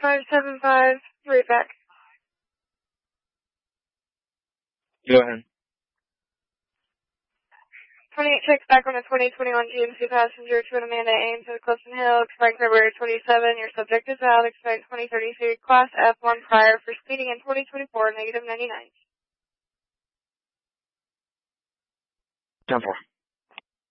575, read back. Go ahead. 28 checks back on a 2021 GMC passenger to an Amanda Ames at Clifton Hill, expiring February 27. Your subject is valid, expect 2033, Class F1 prior for speeding in 2024, -99. 10-4.